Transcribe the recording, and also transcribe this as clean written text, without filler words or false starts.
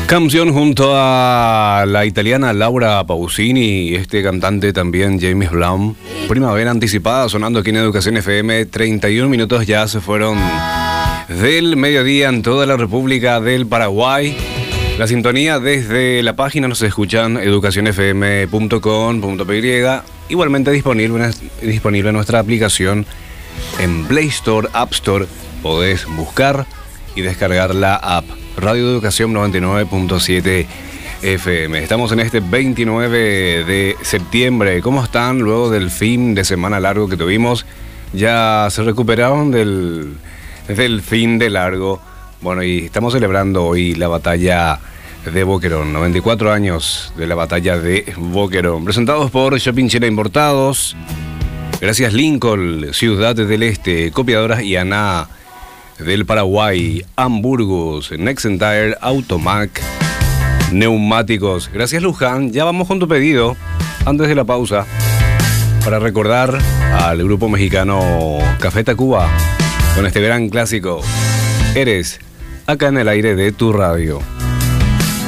Canción junto a la italiana Laura Pausini y este cantante también James Blunt. Primavera anticipada sonando aquí en Educación FM. 31 minutos ya se fueron del mediodía en toda la República del Paraguay. La sintonía desde la página nos escuchan educacionfm.com.py. Igualmente disponible nuestra aplicación en Play Store, App Store. Podés buscar y descargar la app Radio Educación 99.7 FM. Estamos en este 29 de septiembre. ¿Cómo están luego del fin de semana largo que tuvimos? ¿Ya se recuperaron del fin de largo? Bueno, y estamos celebrando hoy la batalla de Boquerón. 94 años de la batalla de Boquerón. Presentados por Shopping Chela Importados. Gracias Lincoln, Ciudad del Este, Copiadoras y Aná del Paraguay, Hamburgos, Nexentire, Automac, Neumáticos. Gracias Luján. Ya vamos con tu pedido antes de la pausa para recordar al grupo mexicano Café Tacuba con este gran clásico Eres, acá en el aire de tu radio.